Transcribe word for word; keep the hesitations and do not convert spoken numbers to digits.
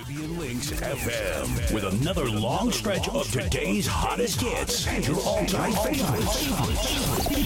Caribbean Links F M with another long stretch of today's hottest hits. Your all-time favorites.